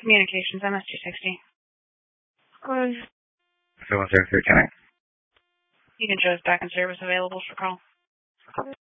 Communications, MS-260. 703 connect. You can show us back in service available for call.